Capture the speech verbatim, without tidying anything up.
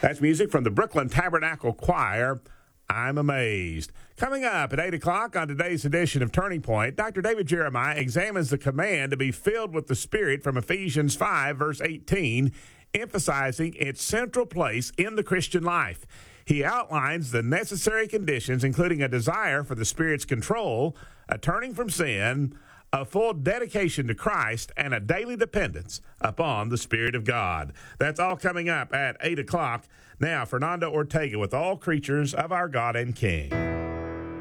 That's music from the Brooklyn Tabernacle Choir, I'm Amazed. Coming up at eight o'clock on today's edition of Turning Point, Doctor David Jeremiah examines the command to be filled with the Spirit from Ephesians five, verse eighteen, emphasizing its central place in the Christian life. He outlines the necessary conditions, including a desire for the Spirit's control, a turning from sin, a full dedication to Christ, and a daily dependence upon the Spirit of God. That's all coming up at eight o'clock. Now, Fernando Ortega with All Creatures of Our God and King.